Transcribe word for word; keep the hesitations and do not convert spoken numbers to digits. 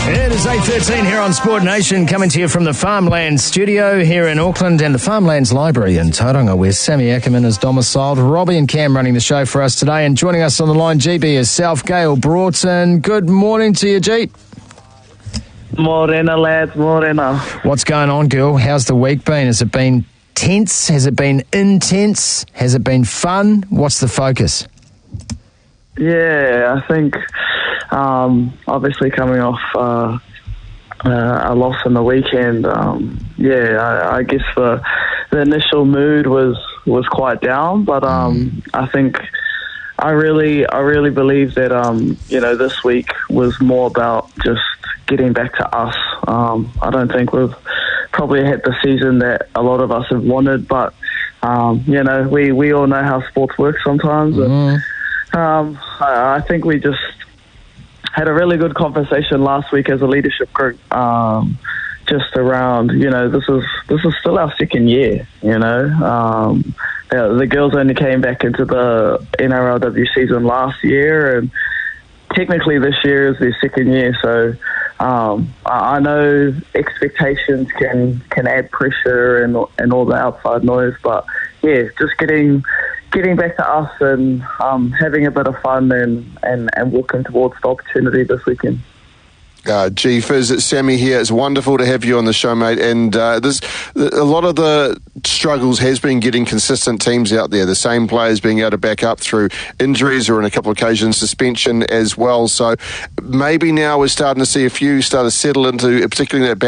It is eight thirteen here on Sport Nation, coming to you from the Farmlands studio here in Auckland and the Farmlands Library in Tauranga, where Sammy Ackerman is domiciled. Robbie and Cam running the show for us today, and joining us on the line, G B herself, Gail Broughton. Good morning to you, G. Morena, lads, morena. What's going on, girl? How's the week been? Has it been tense? Has it been intense? Has it been fun? What's the focus? Yeah, I think um, obviously coming off uh, uh, a loss in the weekend, um, yeah, I, I guess the the initial mood was, was quite down, but um, I think I really I really believe that um, you know this week was more about just getting back to us. Um, I don't think we've probably had the season that a lot of us have wanted, but um, you know we, we all know how sports work sometimes. Mm. And, Um, I, I think we just had a really good conversation last week as a leadership group, um, just around, you know, this is this is still our second year, you know. Um, the, the girls only came back into the N R L W season last year, and technically this year is their second year, so um, I, I know expectations can, can add pressure and, and all the outside noise, but yeah, just getting... getting back to us and um, having a bit of fun and, and, and working towards the opportunity this weekend. Uh, G Fizz, it's Sammy here. It's wonderful to have you on the show, mate. And uh, this, a lot of the struggles has been getting consistent teams out there, the same players being able to back up through injuries or on a couple of occasions suspension as well. So maybe now we're starting to see a few start to settle into, particularly that back